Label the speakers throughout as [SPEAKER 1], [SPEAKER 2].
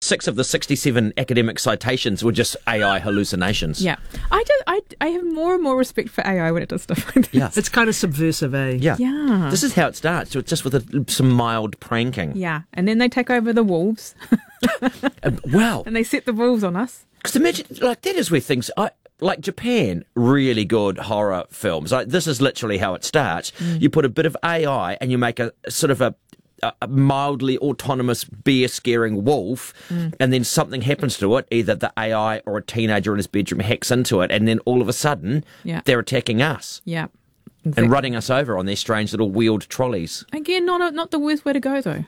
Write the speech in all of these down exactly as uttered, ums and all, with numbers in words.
[SPEAKER 1] six of the sixty-seven academic citations were just A I hallucinations.
[SPEAKER 2] Yeah. I, do, I, I have more and more respect for A I when it does stuff like this.
[SPEAKER 1] Yeah.
[SPEAKER 3] It's kind of subversive, eh?
[SPEAKER 1] Yeah.
[SPEAKER 2] Yeah.
[SPEAKER 1] This is how it starts, just with a, some mild pranking.
[SPEAKER 2] Yeah. And then they take over the wolves
[SPEAKER 1] Uh, well,
[SPEAKER 2] and they set the wolves on us.
[SPEAKER 1] because imagine, like, that is where things... I, like Japan, really good horror films. Like, this is literally how it starts.
[SPEAKER 2] Mm.
[SPEAKER 1] You put a bit of A I and you make a sort of a, a, a mildly autonomous bear-scaring wolf,
[SPEAKER 2] Mm.
[SPEAKER 1] and then something happens to it. Either the A I or a teenager in his bedroom hacks into it, and then all of a sudden,
[SPEAKER 2] Yeah.
[SPEAKER 1] they're attacking us
[SPEAKER 2] Yeah.
[SPEAKER 1] and
[SPEAKER 2] Exactly.
[SPEAKER 1] running us over on their strange little wheeled trolleys.
[SPEAKER 2] Again, not a, not the worst way to go, though.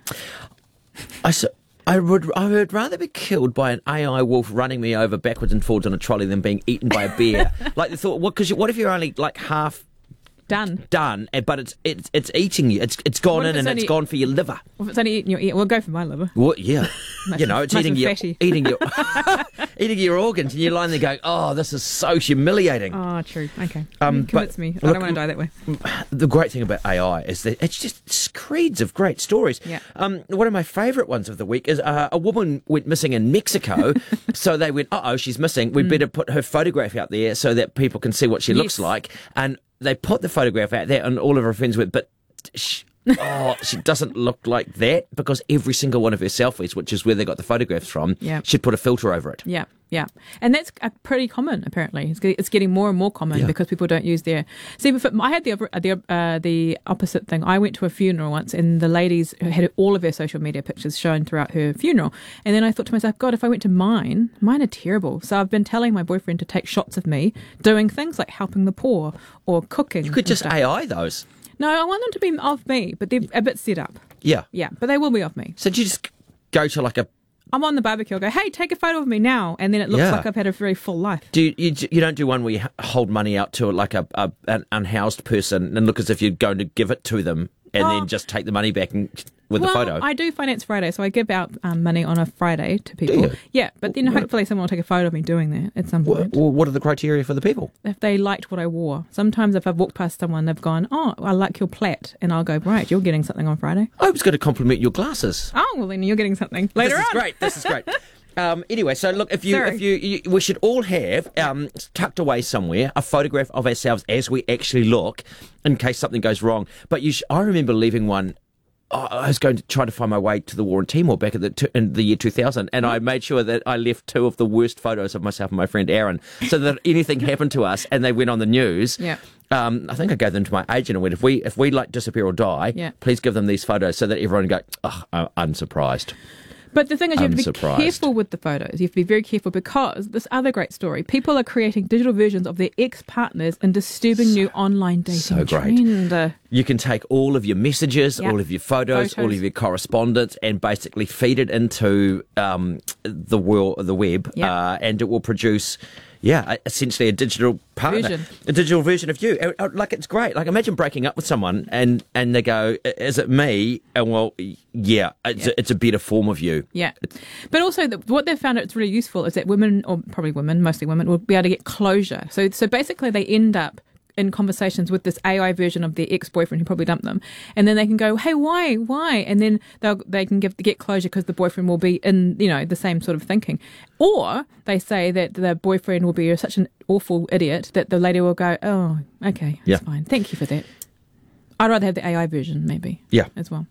[SPEAKER 1] I, s- I would I would rather be killed by an A I wolf running me over backwards and forwards on a trolley than being eaten by a bear. Like the thought, what? Because what if you're only like half
[SPEAKER 2] Done.
[SPEAKER 1] done, eh, but it's it's it's eating you. It's it's gone
[SPEAKER 2] What if
[SPEAKER 1] in
[SPEAKER 2] it's
[SPEAKER 1] and
[SPEAKER 2] only-
[SPEAKER 1] it's gone for your liver.
[SPEAKER 2] Well, if it's only eating your ear, we'll go for my liver.
[SPEAKER 1] What? Yeah, you know, it's
[SPEAKER 2] Must
[SPEAKER 1] eating
[SPEAKER 2] be
[SPEAKER 1] your
[SPEAKER 2] fatty.
[SPEAKER 1] eating your eating your organs, and you're lying there going, "Oh, this is so humiliating."
[SPEAKER 2] Oh, true. Okay.
[SPEAKER 1] Um,
[SPEAKER 2] Um,
[SPEAKER 1] but
[SPEAKER 2] Convince me. I
[SPEAKER 1] look,
[SPEAKER 2] don't want to die that way.
[SPEAKER 1] The great thing about A I is that it's just screeds of great stories.
[SPEAKER 2] Yeah.
[SPEAKER 1] Um, one of my favourite ones of the week is uh, a woman went missing in Mexico, so they went, "Uh oh, she's missing. We better put her photograph out there so that people can see what she looks
[SPEAKER 2] Yes.
[SPEAKER 1] like." And they put the photograph out there, and all of her friends went, "But." Sh- oh, she doesn't look like that, because every single one of her selfies, which is where they got the photographs from,
[SPEAKER 2] Yeah.
[SPEAKER 1] she'd put a filter over it.
[SPEAKER 2] Yeah, yeah. And that's uh, pretty common, apparently. It's, get- it's getting more and more common
[SPEAKER 1] Yeah.
[SPEAKER 2] because people don't use their... See, but I had the other- the uh, the opposite thing. I went to a funeral once, and the ladies had all of her social media pictures shown throughout her funeral. And then I thought to myself, God, if I went to mine, mine are terrible. So I've been telling my boyfriend to take shots of me doing things like helping the poor or cooking.
[SPEAKER 1] You could just A I those.
[SPEAKER 2] No, I want them to be of me, but they're a bit set up.
[SPEAKER 1] Yeah.
[SPEAKER 2] Yeah, but they will be of me.
[SPEAKER 1] So do you just go to like a...
[SPEAKER 2] I'm on the barbecue, I'll go, hey, take a photo of me now. And then it looks
[SPEAKER 1] Yeah.
[SPEAKER 2] like I've had a very full life.
[SPEAKER 1] Do you, you you don't do one where you h- hold money out to like a, a an unhoused person and look as if you're going to give it to them and
[SPEAKER 2] Oh.
[SPEAKER 1] then just take the money back and with
[SPEAKER 2] well,
[SPEAKER 1] the photo?
[SPEAKER 2] I do Finance Friday, so I give out um, money on a Friday to people.
[SPEAKER 1] you?
[SPEAKER 2] Yeah, but then hopefully someone will take a photo of me doing that at some point.
[SPEAKER 1] Well, what are the criteria for the people?
[SPEAKER 2] If they liked what I wore. Sometimes if I've walked past someone, they've gone, oh, I like your plait. And I'll go, right, you're getting something on Friday.
[SPEAKER 1] I was going to compliment your glasses.
[SPEAKER 2] Oh, well, then you're getting something later
[SPEAKER 1] This is
[SPEAKER 2] on.
[SPEAKER 1] great. This is great. Um, anyway, so look, if you,
[SPEAKER 2] Sorry.
[SPEAKER 1] if you, you, we should all have um, tucked away somewhere a photograph of ourselves as we actually look, in case something goes wrong. But you, sh- I remember leaving one. oh, I was going to try to find my way to the war in Timor back at the t- in the year two thousand, and I made sure that I left two of the worst photos of myself and my friend Aaron, so that if anything happened to us and they went on the news.
[SPEAKER 2] Yeah.
[SPEAKER 1] Um, I think I gave them to my agent and went, if we if we like disappear or die,
[SPEAKER 2] Yeah.
[SPEAKER 1] please give them these photos so that everyone go, oh, I'm unsurprised.
[SPEAKER 2] But the thing is, you have to be
[SPEAKER 1] Unsurprised.
[SPEAKER 2] careful with the photos. You have to be very careful because this other great story, people are creating digital versions of their ex-partners and disturbing new online dating
[SPEAKER 1] so great.
[SPEAKER 2] trend. Uh,
[SPEAKER 1] You can take all of your messages,
[SPEAKER 2] Yeah.
[SPEAKER 1] all of your photos, all
[SPEAKER 2] Photos.
[SPEAKER 1] of your correspondence, and basically feed it into um, the world, the web,
[SPEAKER 2] Yeah.
[SPEAKER 1] uh, and it will produce, yeah, essentially a digital partner,
[SPEAKER 2] Version.
[SPEAKER 1] a digital version of you. Uh, uh, Like, it's great. Like, imagine breaking up with someone, and and they go, "Is it me?" And well, yeah, it's
[SPEAKER 2] Yeah.
[SPEAKER 1] A, it's a better form of you.
[SPEAKER 2] Yeah. But also, the, what they've found it's really useful is that women, or probably women, mostly women, will be able to get closure. So, so basically, they end up in conversations with this A I version of their ex-boyfriend who probably dumped them, and then they can go, "Hey, why, why?" And then they they can give get closure because the boyfriend will be in, you know, the same sort of thinking. Or they say that the boyfriend will be such an awful idiot that the lady will go, "Oh, okay,
[SPEAKER 1] Yeah.
[SPEAKER 2] that's fine. Thank you for that." I'd rather have the A I version, maybe.
[SPEAKER 1] Yeah.
[SPEAKER 2] As well.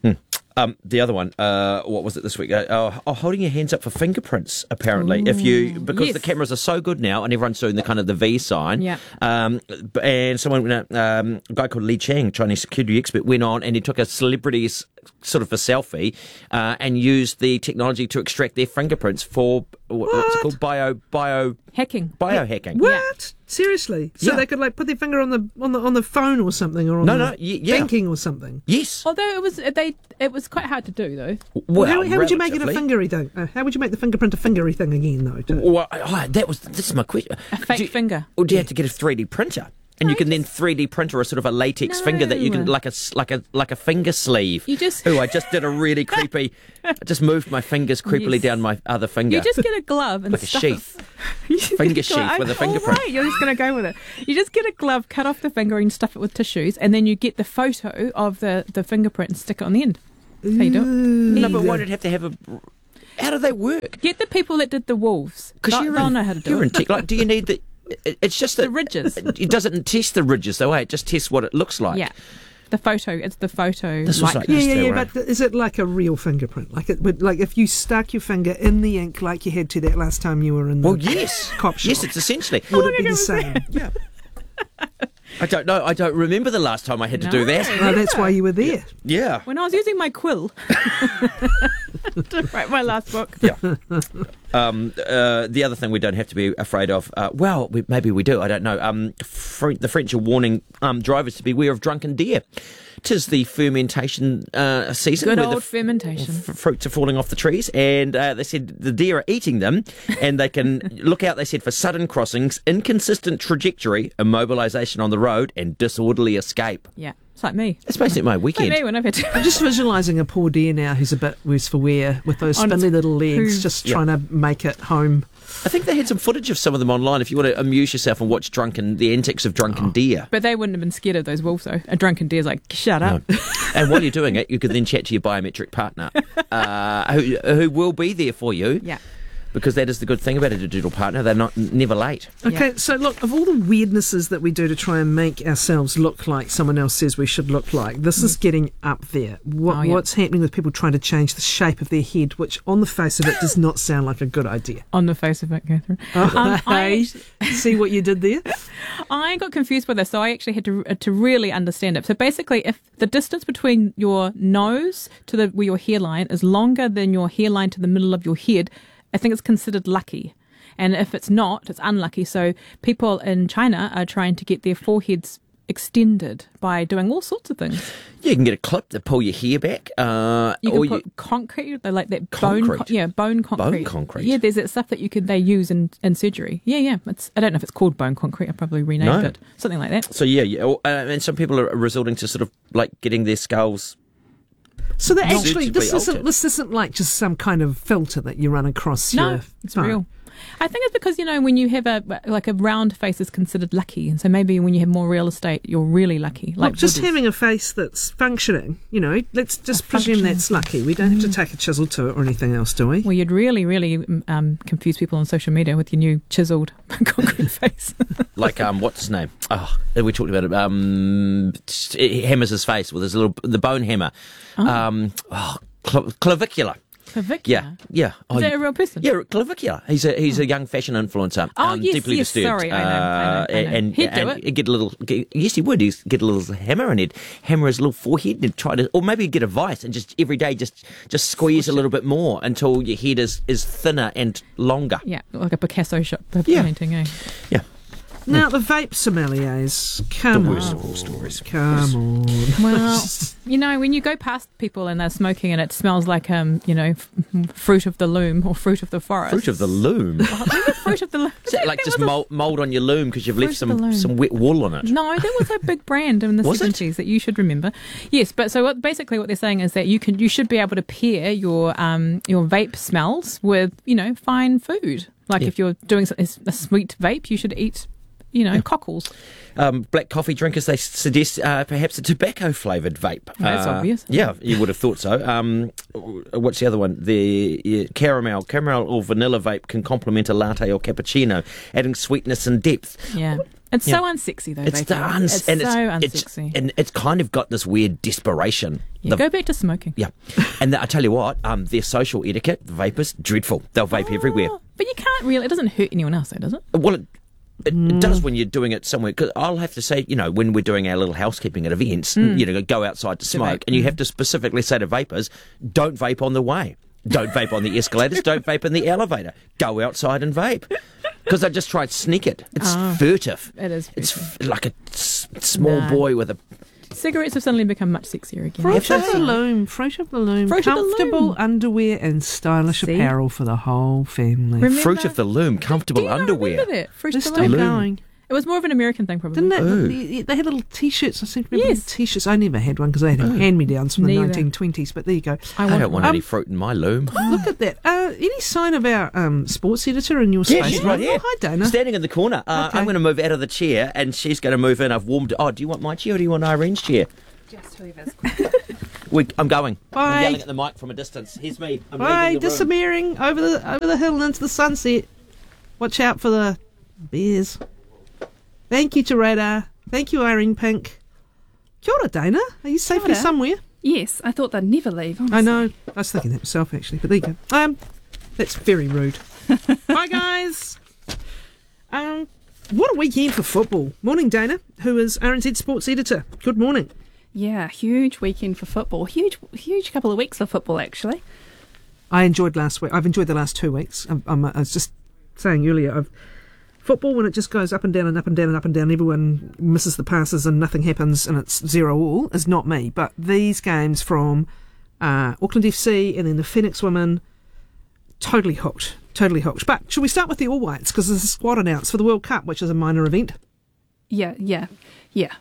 [SPEAKER 1] Um, the other one, uh, what was it this week? Uh, oh, oh, holding your hands up for fingerprints. Apparently, if you because
[SPEAKER 2] yes.
[SPEAKER 1] the cameras are so good now, and everyone's doing the kind of the V sign.
[SPEAKER 2] Yeah.
[SPEAKER 1] Um, b- and someone, went out, um, a guy called Li Chang, Chinese security expert, went on and he took a celebrity's sort of a selfie, uh, and used the technology to extract their fingerprints for what, what's it called? Bio bio
[SPEAKER 2] Hacking.
[SPEAKER 1] biohacking.
[SPEAKER 3] What? Seriously? So
[SPEAKER 1] Yeah.
[SPEAKER 3] they could like put their finger on the on the on the phone or something, or on
[SPEAKER 1] No,
[SPEAKER 3] the
[SPEAKER 1] no, y- yeah.
[SPEAKER 3] banking or something.
[SPEAKER 1] Yes.
[SPEAKER 2] Although it was they, it was quite hard to do though.
[SPEAKER 1] Well,
[SPEAKER 3] how how would you make it a
[SPEAKER 1] relatively.
[SPEAKER 3] fingery thing? Uh, how would you make the fingerprint a fingery thing again, though? To-
[SPEAKER 1] Well, oh, that was this is my question.
[SPEAKER 2] A fake
[SPEAKER 1] Do you-
[SPEAKER 2] finger.
[SPEAKER 1] Or do you have to get a three D printer? And you can then three D printer a sort of a latex
[SPEAKER 2] No.
[SPEAKER 1] finger that you can like a s- like a like a finger sleeve.
[SPEAKER 2] You just-
[SPEAKER 1] Oh, I just did a really creepy. I just moved my fingers creepily
[SPEAKER 2] Yes.
[SPEAKER 1] down my other finger.
[SPEAKER 2] You just get a glove and
[SPEAKER 1] Like a
[SPEAKER 2] stuff
[SPEAKER 1] sheath.
[SPEAKER 2] it. You just
[SPEAKER 1] Finger
[SPEAKER 2] get a glove.
[SPEAKER 1] sheath with a
[SPEAKER 2] Oh,
[SPEAKER 1] fingerprint.
[SPEAKER 2] right, you're just going to go with it. You just get a glove, cut off the finger, and stuff it with tissues, and then you get the photo of the, the fingerprint and stick it on the end. That's how you do it.
[SPEAKER 1] no, but why did it have to have a? how do they work?
[SPEAKER 2] Get the people that did the wolves.
[SPEAKER 1] Because
[SPEAKER 2] They'll,
[SPEAKER 1] you're
[SPEAKER 2] they'll
[SPEAKER 1] in,
[SPEAKER 2] know how to do
[SPEAKER 1] you're
[SPEAKER 2] it.
[SPEAKER 1] in tech. Like, do you need the? it- It's just that
[SPEAKER 2] The ridges.
[SPEAKER 1] It, it doesn't test the ridges though. Eh? It just tests what it looks like.
[SPEAKER 2] Yeah. The photo. It's the photo.
[SPEAKER 1] This was
[SPEAKER 2] likeness.
[SPEAKER 1] like-
[SPEAKER 3] Yeah,
[SPEAKER 1] Yes,
[SPEAKER 3] yeah,
[SPEAKER 1] they
[SPEAKER 3] yeah.
[SPEAKER 1] were.
[SPEAKER 3] But th- is it like a real fingerprint? Like it would, like if you stuck your finger in the ink, like you had to that last time you were in the
[SPEAKER 1] Well, yes,
[SPEAKER 3] cop shop.
[SPEAKER 1] yes, it's essentially.
[SPEAKER 3] would it be the same?
[SPEAKER 1] Yeah. I don't know. I don't remember the last time I had to do
[SPEAKER 2] No.
[SPEAKER 1] that.
[SPEAKER 3] Oh, that's why you were there.
[SPEAKER 1] Yeah.
[SPEAKER 2] When I was using my quill to write my last book.
[SPEAKER 1] Yeah. Um, uh, the other thing we don't have to be afraid of, uh, well, we, maybe we do, I don't know. Um, Fr- the French are warning um, drivers to beware of drunken deer. Tis the fermentation uh, season.
[SPEAKER 2] Good
[SPEAKER 1] where
[SPEAKER 2] old
[SPEAKER 1] the f-
[SPEAKER 2] fermentation.
[SPEAKER 1] f- fruits are falling off the trees, and uh, they said the deer are eating them, and they can look out, they said, for sudden crossings, inconsistent trajectory, immobilisation on the road, and disorderly escape.
[SPEAKER 2] Yeah. It's like me.
[SPEAKER 1] That's basically my
[SPEAKER 2] Like
[SPEAKER 1] weekend.
[SPEAKER 2] me when I've had to.
[SPEAKER 3] I'm just visualising a poor deer now who's a bit worse for wear with those
[SPEAKER 2] On its
[SPEAKER 3] spindly little legs,
[SPEAKER 2] hooves.
[SPEAKER 3] just
[SPEAKER 1] Yeah.
[SPEAKER 3] trying to make it home.
[SPEAKER 1] I think they had some footage of some of them online if you want to amuse yourself and watch drunken the antics of drunken deer.
[SPEAKER 2] But they wouldn't have been scared of those wolves, though. A drunken deer's like, shut up.
[SPEAKER 1] No. And while you're doing it, you could then chat to your biometric partner, uh, who, who will be there for you.
[SPEAKER 2] Yeah.
[SPEAKER 1] Because that is the good thing about a digital partner; they're not never late.
[SPEAKER 3] Okay,
[SPEAKER 2] Yeah.
[SPEAKER 3] so look, of all the weirdnesses that we do to try and make ourselves look like someone else says we should look like, this is getting up there. What,
[SPEAKER 2] Oh, yeah.
[SPEAKER 3] What's happening with people trying to change the shape of their head, which on the face of it does not sound like a good idea.
[SPEAKER 2] On the face of it, Catherine.
[SPEAKER 3] Oh,
[SPEAKER 2] Um,
[SPEAKER 3] hey,
[SPEAKER 2] I,
[SPEAKER 3] see what you did there?
[SPEAKER 2] I got confused by this, so I actually had to uh, to really understand it. So basically, if the distance between your nose to the where your hairline is longer than your hairline to the middle of your head, I think it's considered lucky. And if it's not, it's unlucky. So people in China are trying to get their foreheads extended by doing all sorts of things.
[SPEAKER 1] Yeah, you can get a clip to pull your hair back, uh,
[SPEAKER 2] You
[SPEAKER 1] or
[SPEAKER 2] can put concrete, they like that
[SPEAKER 1] Concrete?
[SPEAKER 2] bone, co- yeah, bone concrete.
[SPEAKER 1] concrete?
[SPEAKER 2] Yeah, there's that stuff that you could they use in, in surgery. Yeah, yeah. It's I don't know if it's called bone concrete. I probably renamed
[SPEAKER 1] No.
[SPEAKER 2] it, something like that.
[SPEAKER 1] so yeah, yeah. or- Uh, and some people are resorting to sort of like getting their skulls.
[SPEAKER 3] So that
[SPEAKER 1] Not
[SPEAKER 3] actually, this
[SPEAKER 1] surgically
[SPEAKER 3] isn't
[SPEAKER 1] altered.
[SPEAKER 3] this isn't like just some kind of filter that you run across
[SPEAKER 2] No,
[SPEAKER 3] your
[SPEAKER 2] it's
[SPEAKER 3] phone.
[SPEAKER 2] real. I think it's because, you know, when you have a like a round face is considered lucky, and so maybe when you have more real estate, you're really lucky.
[SPEAKER 3] Like
[SPEAKER 2] Like
[SPEAKER 3] just
[SPEAKER 2] Wooders.
[SPEAKER 3] having a face that's functioning, you know, let's just
[SPEAKER 2] A
[SPEAKER 3] presume
[SPEAKER 2] functioning-
[SPEAKER 3] that's lucky. We don't have to take a chisel to it or anything else, do we?
[SPEAKER 2] Well, you'd really, really um, confuse people on social media with your new chiseled concrete face.
[SPEAKER 1] Like um, what's his name? Oh, we talked about it. Um, he hammers his face with his little the bone hammer.
[SPEAKER 2] Oh.
[SPEAKER 1] Um, oh, cl- clavicular.
[SPEAKER 2] Clavicular.
[SPEAKER 1] Yeah, yeah. Oh,
[SPEAKER 2] Is that
[SPEAKER 1] you-
[SPEAKER 2] a real person?
[SPEAKER 1] Yeah, clavicular. He's a he's a young fashion influencer.
[SPEAKER 2] Oh,
[SPEAKER 1] um,
[SPEAKER 2] yes,
[SPEAKER 1] deeply
[SPEAKER 2] yes,
[SPEAKER 1] disturbed.
[SPEAKER 2] sorry, I know, I know, I know.
[SPEAKER 1] And,
[SPEAKER 2] He'd do
[SPEAKER 1] and
[SPEAKER 2] it.
[SPEAKER 1] he'd get a little. Get, yes, he would. He'd get a little hammer and he'd hammer his little forehead and try to, or maybe he'd get a vice and just every day just just squeeze a little bit more until your head is is thinner and longer.
[SPEAKER 2] Yeah, like a Picasso shop
[SPEAKER 1] Yeah.
[SPEAKER 2] painting, eh?
[SPEAKER 1] Yeah.
[SPEAKER 3] Now, the vape sommeliers, come
[SPEAKER 1] The
[SPEAKER 3] on.
[SPEAKER 1] worst of all stories.
[SPEAKER 3] Come on.
[SPEAKER 2] Well, you know, when you go past people and they're smoking and it smells like, um, you know, f- fruit of the loom or fruit of the forest.
[SPEAKER 1] Fruit of the loom.
[SPEAKER 2] Oh, maybe fruit of the loom.
[SPEAKER 1] Is it like
[SPEAKER 2] That
[SPEAKER 1] just
[SPEAKER 2] was a-
[SPEAKER 1] mold, mold on your loom because you've left
[SPEAKER 2] Fruit of the
[SPEAKER 1] some
[SPEAKER 2] loom.
[SPEAKER 1] some wet wool on it?
[SPEAKER 2] No, that was a big brand in the
[SPEAKER 1] Was it?
[SPEAKER 2] seventies that you should remember. Yes, but so what, basically what they're saying is that you can you should be able to pair your um your vape smells with, you know, fine food. Like
[SPEAKER 1] Yeah.
[SPEAKER 2] if you're doing a a sweet vape, you should eat, you know, cockles.
[SPEAKER 1] Um, black coffee drinkers, they suggest uh, perhaps a tobacco flavoured vape.
[SPEAKER 2] That's
[SPEAKER 1] Uh,
[SPEAKER 2] obvious.
[SPEAKER 1] Yeah, you would have thought so. Um, what's the other one? The yeah, caramel, caramel or vanilla vape can complement a latte or cappuccino, adding sweetness and depth.
[SPEAKER 2] Yeah. It's
[SPEAKER 1] Yeah.
[SPEAKER 2] so unsexy though.
[SPEAKER 1] It's
[SPEAKER 2] vaping.
[SPEAKER 1] the uns-
[SPEAKER 2] it's
[SPEAKER 1] and
[SPEAKER 2] so
[SPEAKER 1] it's,
[SPEAKER 2] unsexy.
[SPEAKER 1] it's and it's kind of got this weird desperation.
[SPEAKER 2] yeah,
[SPEAKER 1] The-
[SPEAKER 2] go back to smoking.
[SPEAKER 1] yeah, and I tell you what, um, their social etiquette, the vapors, dreadful. They'll vape everywhere.
[SPEAKER 2] Oh, but you can't really. It doesn't hurt anyone else, though, does it?
[SPEAKER 1] Well, it, it,
[SPEAKER 2] Mm.
[SPEAKER 1] it does when you're doing it somewhere. Because I'll have to say, you know, when we're doing our little housekeeping at events, you know, go outside to smoke,
[SPEAKER 2] vape.
[SPEAKER 1] and you have to specifically say to vapors, don't vape on the way. Don't vape on the escalators. Don't vape in the elevator. Go outside and vape. Because I just try to sneak it. It's
[SPEAKER 2] Oh.
[SPEAKER 1] furtive.
[SPEAKER 2] It is
[SPEAKER 1] It's f- like a s- small
[SPEAKER 2] No.
[SPEAKER 1] boy with a.
[SPEAKER 2] Cigarettes have suddenly become much sexier again.
[SPEAKER 3] Fruit
[SPEAKER 1] Have
[SPEAKER 3] of
[SPEAKER 1] they?
[SPEAKER 3] the loom, fruit of the loom,
[SPEAKER 2] Fruit of the
[SPEAKER 3] comfortable
[SPEAKER 2] loom.
[SPEAKER 3] underwear and stylish
[SPEAKER 2] See?
[SPEAKER 3] apparel for the whole family.
[SPEAKER 2] Remember?
[SPEAKER 1] Fruit of the loom, comfortable
[SPEAKER 2] Do you not
[SPEAKER 1] underwear.
[SPEAKER 2] remember that? Fruit
[SPEAKER 3] They're
[SPEAKER 2] of the
[SPEAKER 3] still
[SPEAKER 2] loom.
[SPEAKER 3] going.
[SPEAKER 2] It was more of an American thing, probably.
[SPEAKER 3] Didn't that?
[SPEAKER 1] Ooh.
[SPEAKER 3] They, they had little T-shirts. I seem to remember
[SPEAKER 2] Yes.
[SPEAKER 3] little T-shirts. I never had one because they had hand-me-downs from the
[SPEAKER 2] Neither.
[SPEAKER 3] nineteen twenties. But there you go.
[SPEAKER 2] I,
[SPEAKER 1] I
[SPEAKER 2] want
[SPEAKER 1] don't want
[SPEAKER 2] one.
[SPEAKER 1] any fruit in my loom.
[SPEAKER 3] Look at that. Uh, any sign of our um, sports editor in your
[SPEAKER 1] Yeah,
[SPEAKER 3] space?
[SPEAKER 1] she's right
[SPEAKER 3] Oh,
[SPEAKER 1] here.
[SPEAKER 3] hi, Dana.
[SPEAKER 1] Standing in the corner. Uh,
[SPEAKER 3] Okay.
[SPEAKER 1] I'm going to move out of the chair, and she's going to move in. I've warmed. Oh, do you want my chair or do you want Irene's chair?
[SPEAKER 2] Just whoever's
[SPEAKER 1] We, I'm going.
[SPEAKER 3] Bye.
[SPEAKER 1] I'm yelling at the mic from a distance. Here's me. I'm
[SPEAKER 3] Bye,
[SPEAKER 1] leaving the room.
[SPEAKER 3] disappearing over the over the hill and into the sunset. Watch out for the bears. Thank you, Terada. Thank you, Irene Pink. Kia ora, Dana. Are you safely
[SPEAKER 4] Kia ora.
[SPEAKER 3] somewhere?
[SPEAKER 4] Yes, I thought they'd never leave. Honestly.
[SPEAKER 3] I know. I was thinking that myself, actually. But there you go. Um, that's very rude. Bye, guys. Um, what a weekend for football. Morning, Dana, who is R N Z Sports Editor. Good morning.
[SPEAKER 4] Yeah, huge weekend for football. Huge, huge couple of weeks of football, actually.
[SPEAKER 3] I enjoyed last week. I've enjoyed the last two weeks. I'm, I'm, I was just saying earlier, I've, football, when it just goes up and down and up and down and up and down, everyone misses the passes and nothing happens and it's zero all, is not me. But these games from uh, Auckland F C and then the Phoenix women, totally hooked. Totally hooked. But should we start with the All Whites? Because there's a squad announced for the World Cup, which is a minor event.
[SPEAKER 4] Yeah, yeah, yeah.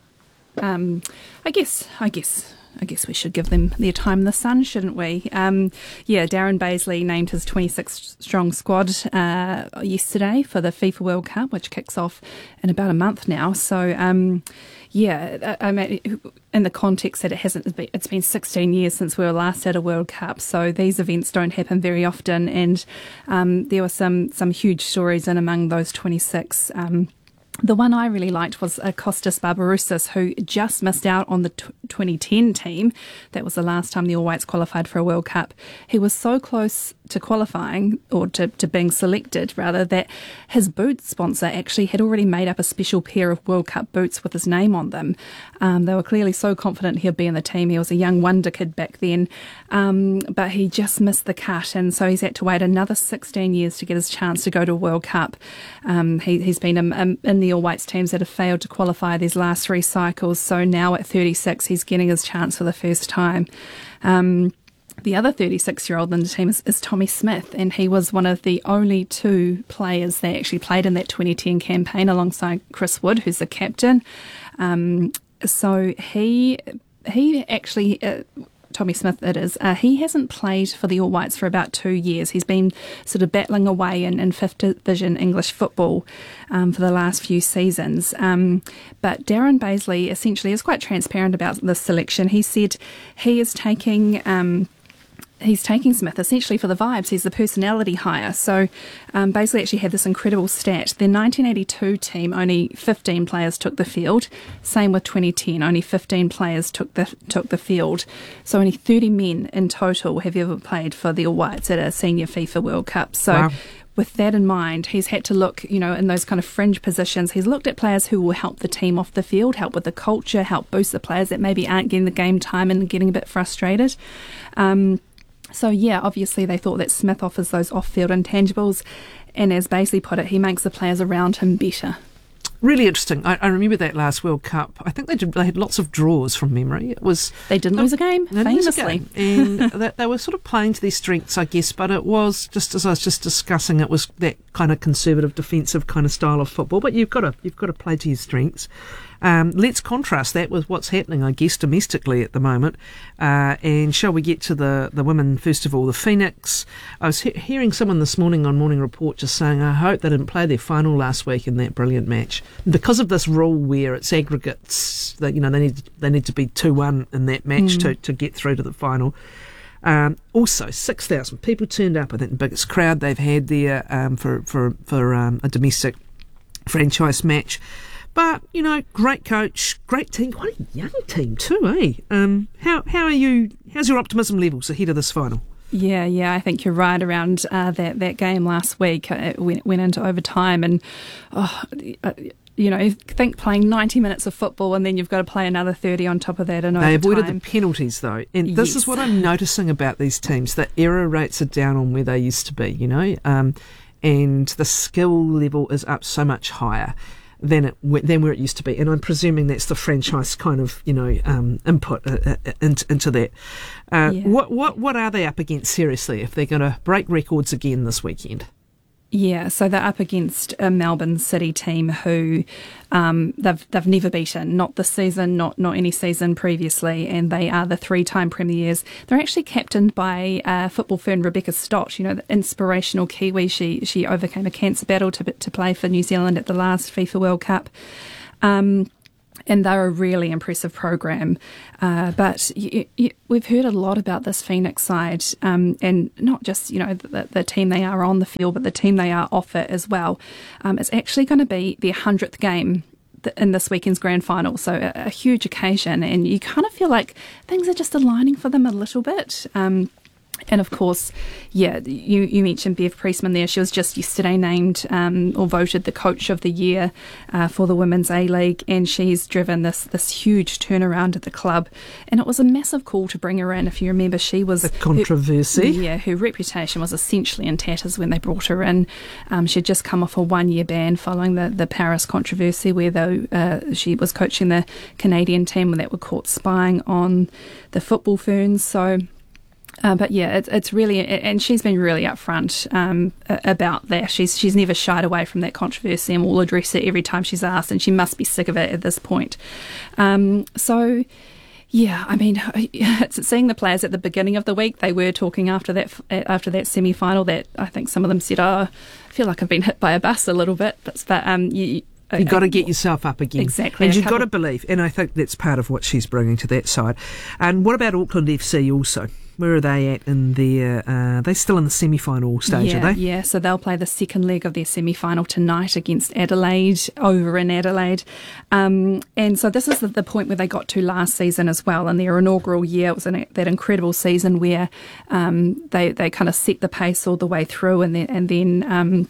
[SPEAKER 4] Um, I guess, I guess, I guess we should give them their time in the sun, shouldn't we? Um, yeah, Darren Baisley named his twenty-six strong squad uh, yesterday for the FIFA World Cup, which kicks off in about a month now. So, um, yeah, I mean, in the context that it hasn't been, it's been sixteen years since we were last at a World Cup, so these events don't happen very often, and um, there were some some huge stories in among those twenty-six. Um, The one I really liked was uh, Kostas Barbarouses, who just missed out on the t- twenty ten team. That was the last time the All Whites qualified for a World Cup. He was so close to qualifying, or to, to being selected, rather, that his boot sponsor actually had already made up a special pair of World Cup boots with his name on them. Um, they were clearly so confident he'd be in the team. He was a young wonder kid back then, um, but he just missed the cut, and so he's had to wait another sixteen years to get his chance to go to a World Cup. Um, he, he's been in, in, in the All Whites teams that have failed to qualify these last three cycles, so now at thirty-six he's getting his chance for the first time. Um, the other thirty-six-year-old in the team is, is Tommy Smith, and he was one of the only two players that actually played in that twenty ten campaign alongside Chris Wood, who's the captain. Um, so he he actually... Uh, Tommy Smith it is, uh, he hasn't played for the All Whites for about two years. He's been sort of battling away in, in fifth Division English football um, for the last few seasons. Um, but Darren Baisley essentially is quite transparent about this selection. He said he is taking... Um, He's taking Smith essentially for the vibes. He's the personality hire. So um, Baisley actually had this incredible stat. The nineteen eighty-two team, only fifteen players took the field. Same with twenty ten, only fifteen players took the took the field. So only thirty men in total have ever played for the All Whites at a senior FIFA World Cup. So
[SPEAKER 3] Wow.
[SPEAKER 4] With that in mind, he's had to look, you know, in those kind of fringe positions. He's looked at players who will help the team off the field, help with the culture, help boost the players that maybe aren't getting the game time and getting a bit frustrated. Um, So, yeah, obviously they thought that Smith offers those off-field intangibles, and as Baisley put it, he makes the players around him better.
[SPEAKER 3] Really interesting. I, I remember that last World Cup. I think they did, they had lots of draws from memory. It was
[SPEAKER 4] They didn't lose a game,
[SPEAKER 3] they didn't lose a
[SPEAKER 4] famously.
[SPEAKER 3] game. And they, they were sort of playing to their strengths, I guess, but it was, just as I was just discussing, it was that kind of conservative, defensive kind of style of football. But you've got to, you've got to play to your strengths. Um, let's contrast that with what's happening, I guess, domestically at the moment. Uh, and shall we get to the, the women first of all? The Phoenix. I was he- hearing someone this morning on Morning Report just saying, I hope they didn't play their final last week in that brilliant match. Because of this rule where it's aggregates, that, you know, they need they need to be two one in that match
[SPEAKER 4] Mm.
[SPEAKER 3] to, to get through to the final. Um, also, six thousand people turned up. I think the biggest crowd they've had there um, for, for, for um, a domestic franchise match. But, you know, great coach, great team, quite a young team too, eh? Um, how how are you? How's your optimism levels ahead of this final?
[SPEAKER 4] Yeah, yeah, I think you're right around uh, that, that game last week. It went, went into overtime, and, oh, uh, you know, think playing ninety minutes of football and then you've got to play another thirty on top of that in
[SPEAKER 3] They
[SPEAKER 4] overtime.
[SPEAKER 3] avoided the penalties, though. And this
[SPEAKER 4] Yes.
[SPEAKER 3] is what I'm noticing about these teams. The error rates are down on where they used to be, you know, um, and the skill level is up so much higher than it than where it used to be. And I'm presuming that's the franchise kind of, you know, um, input uh, uh, into, into that. Uh,
[SPEAKER 4] Yeah.
[SPEAKER 3] What what what are they up against, seriously, if they're going to break records again this weekend?
[SPEAKER 4] Yeah, so they're up against a Melbourne City team who um, they've they've never beaten, not this season, not not any season previously, and they are the three-time premiers. They're actually captained by uh, football fan Rebecca Stott, you know, the inspirational Kiwi. She she overcame a cancer battle to to play for New Zealand at the last FIFA World Cup. Um, And they're a really impressive program. Uh, but y- y- we've heard a lot about this Phoenix side, um, and not just, you know, the, the team they are on the field, but the team they are off it as well. Um, it's actually going to be their hundredth game th- in this weekend's grand final, so a, a huge occasion. And you kind of feel like things are just aligning for them a little bit. Um, And of course, yeah, you, you mentioned Bev Priestman there. She was just yesterday named um, or voted the Coach of the Year uh, for the Women's A-League, and she's driven this this huge turnaround at the club. And it was a massive call to bring her in. If you remember, she was...
[SPEAKER 3] The controversy.
[SPEAKER 4] Her, yeah, her reputation was essentially in tatters when they brought her in. Um, she'd just come off a one-year ban following the, the Paris controversy, where though uh, she was coaching the Canadian team that were caught spying on the football ferns. So... Uh, but yeah, it's it's really, and she's been really upfront um, about that. She's she's never shied away from that controversy and will address it every time she's asked, and she must be sick of it at this point. Um, so, yeah, I mean, seeing the players at the beginning of the week, they were talking after that after that semi final that I think some of them said, "Oh, I feel like I've been hit by a bus a little bit," but, but um, you.
[SPEAKER 3] You've got to get yourself up again.
[SPEAKER 4] Exactly.
[SPEAKER 3] And you've got to believe. And I think that's part of what she's bringing to that side. And what about Auckland F C also? Where are they at in their... Uh, they're still in the semi-final stage,
[SPEAKER 4] yeah,
[SPEAKER 3] are they?
[SPEAKER 4] Yeah, so they'll play the second leg of their semi-final tonight against Adelaide, over in Adelaide. Um, and so this is the, the point where they got to last season as well. In their inaugural year, it was an, that incredible season where um, they, they kind of set the pace all the way through, and then... And then um,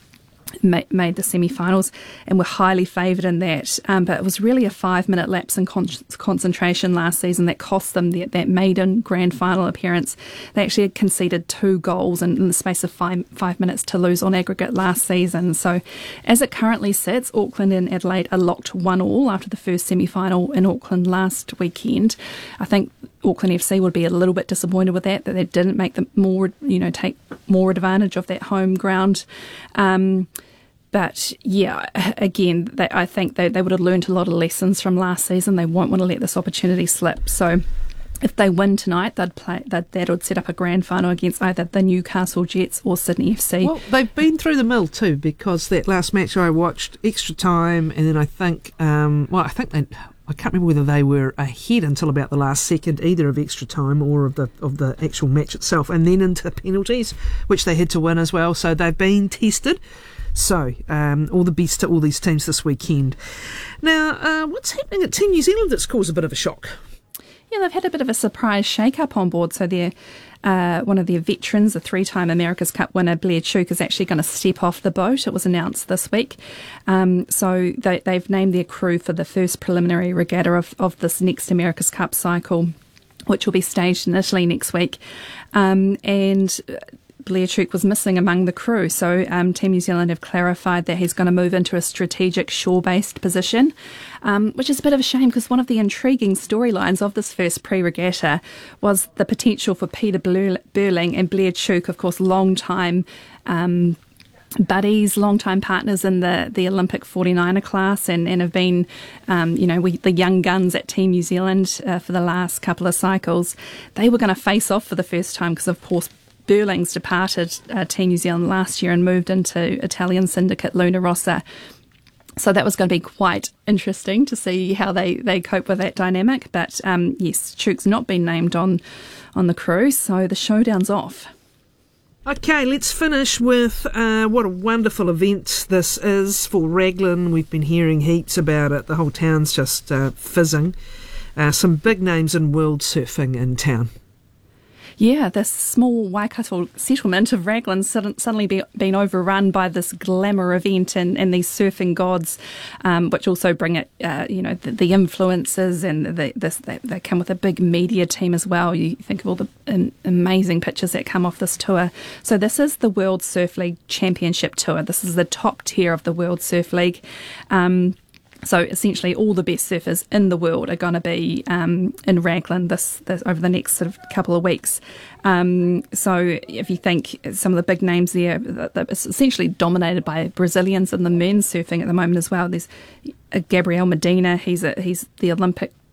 [SPEAKER 4] made the semi-finals and were highly favoured in that. Um, but it was really a five-minute lapse in con- concentration last season that cost them the, that maiden grand final appearance. They actually had conceded two goals in, in the space of five, five minutes to lose on aggregate last season. So as it currently sits, Auckland and Adelaide are locked one all after the first semi-final in Auckland last weekend. I think Auckland F C would be a little bit disappointed with that, that they didn't make them more, you know, take more advantage of that home ground. Um, but yeah, again, they, I think they, they would have learned a lot of lessons from last season. They won't want to let this opportunity slip. So if they win tonight, they'd play. They'd, that would set up a grand final against either the Newcastle Jets or Sydney F C.
[SPEAKER 3] Well, they've been through the mill too, because that last match I watched, extra time, and then I think, um, well, I think they. I can't remember whether they were ahead until about the last second, either of extra time or of the of the actual match itself, and then into penalties, which they had to win as well. So they've been tested. So um, all the best to all these teams this weekend. Now, uh, what's happening at Team New Zealand that's caused a bit of a shock?
[SPEAKER 4] Yeah, they've had a bit of a surprise shake-up on board. So they're Uh, one of their veterans, a three-time America's Cup winner, Blair Tuke, is actually going to step off the boat. It was announced this week. Um, so they, they've named their crew for the first preliminary regatta of, of this next America's Cup cycle, which will be staged in Italy next week. Um, and Blair Tuke was missing among the crew. So um, Team New Zealand have clarified that he's going to move into a strategic shore-based position, um, which is a bit of a shame because one of the intriguing storylines of this first pre-regatta was the potential for Peter Burling and Blair Tuke, of course, long-time um, buddies, long-time partners in the, the Olympic forty-niner class, and, and have been, um, you know, we, the young guns at Team New Zealand uh, for the last couple of cycles. They were going to face off for the first time because, of course, Burling's departed uh, Team New Zealand last year and moved into Italian syndicate Luna Rossa. So that was going to be quite interesting to see how they, they cope with that dynamic. But um, yes, Tuke's not been named on, on the crew, so the showdown's off.
[SPEAKER 3] Okay, let's finish with uh, what a wonderful event this is for Raglan. We've been hearing heaps about it. The whole town's just uh, fizzing. Uh, some big names in world surfing in town.
[SPEAKER 4] Yeah, this small Waikato settlement of Raglan suddenly be, been overrun by this glamour event and, and these surfing gods, um, which also bring it, uh, you know, the, the influencers, and the, this, they, they come with a big media team as well. You think of all the um, amazing pictures that come off this tour. So this is the World Surf League Championship Tour. This is the top tier of the World Surf League. Um, So essentially all the best surfers in the world are going to be um, in Raglan this, this over the next sort of couple of weeks. Um, so if you think some of the big names there, it's essentially dominated by Brazilians in the men's surfing at the moment as well. There's Gabriel Medina. He's a, he's the Olympic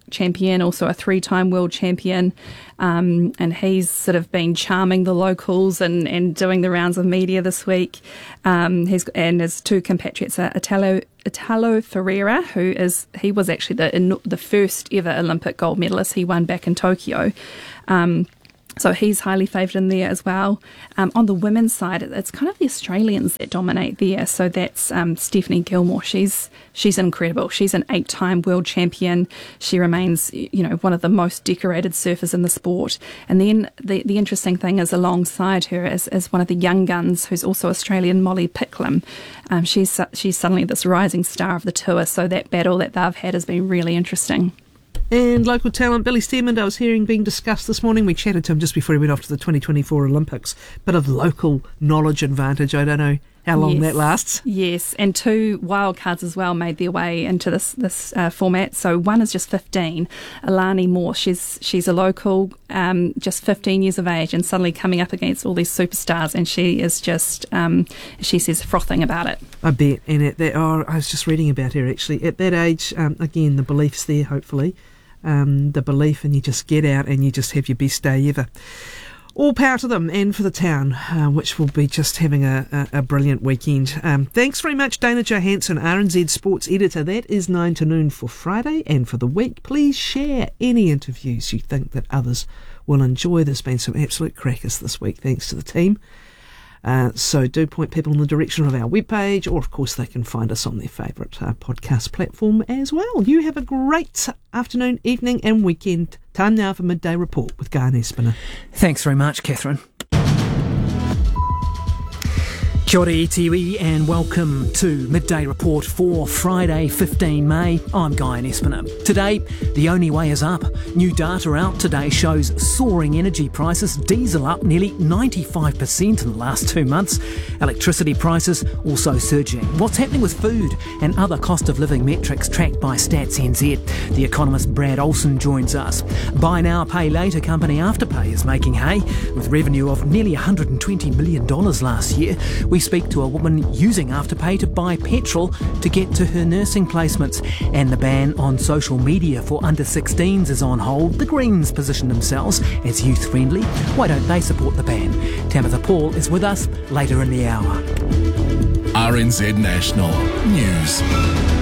[SPEAKER 4] champion, also a three-time world champion, um, and he's sort of been charming the locals and, and doing the rounds of media this week. Um, he's and his two compatriots are Italo Italo Ferreira, who is he was actually the the first ever Olympic gold medalist. He won back in Tokyo. Um, So he's highly favoured in there as well. Um, on the women's side, it's kind of the Australians that dominate there. So that's um, Stephanie Gilmore. She's she's incredible. She's an eight-time world champion. She remains, you know, one of the most decorated surfers in the sport. And then the, the interesting thing is alongside her is, is one of the young guns, who's also Australian, Molly Picklum. Um, she's she's suddenly this rising star of the tour. So that battle that they've had has been really interesting.
[SPEAKER 3] And local talent, Billy Stearman, I was hearing being discussed this morning. We chatted to him just before he went off to the twenty twenty-four Olympics. Bit of local knowledge advantage. I don't know how long
[SPEAKER 4] yes.
[SPEAKER 3] that lasts.
[SPEAKER 4] Yes, and two wildcards as well made their way into this this uh, format. So one is just fifteen, Alani Moore. She's she's a local, um, just fifteen years of age, and suddenly coming up against all these superstars, and she is just, um, she says, frothing about it.
[SPEAKER 3] I bet. And at that, oh, I was just reading about her actually. At that age, um, again, the belief's there, hopefully. Um, the belief, and you just get out and you just have your best day ever. All power to them and for the town, uh, which will be just having a, a, a brilliant weekend. Um, thanks very much, Dana Johansson, R N Z Sports Editor. That is nine to noon for Friday and for the week. Please share any interviews you think that others will enjoy. There's been some absolute crackers this week, thanks to the team. Uh, so do point people in the direction of our webpage, or of course they can find us on their favourite uh, podcast platform as well. You have a great afternoon, evening and weekend. Time now for Midday Report with Guy Espiner.
[SPEAKER 5] Thanks very much, Catherine. Kia ora iwi and welcome to Midday Report for Friday, fifteenth of May. I'm Guy Espiner. Today, the only way is up. New data out today shows soaring energy prices, diesel up nearly ninety-five percent in the last two months. Electricity prices also surging. What's happening with food and other cost of living metrics tracked by Stats N Z? The economist Brad Olsen joins us. Buy now, pay later company Afterpay is making hay with revenue of nearly one hundred twenty million dollars last year. We speak to a woman using Afterpay to buy petrol to get to her nursing placements. And the ban on social media for under sixteens is on hold. The Greens position themselves as youth-friendly. Why don't they support the ban? Tamitha Paul is with us later in the hour.
[SPEAKER 6] R N Z National News.